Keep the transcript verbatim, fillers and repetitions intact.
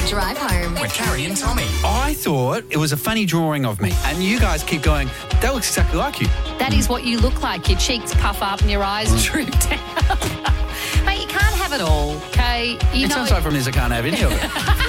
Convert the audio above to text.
Drive home with Carrie and Tommy. I thought it was a funny drawing of me, and you guys keep going, that looks exactly like you. That is what you look like. Your cheeks puff up and your eyes droop down. Mate, you can't have it all, okay? You It know sounds like from this I can't have any of it.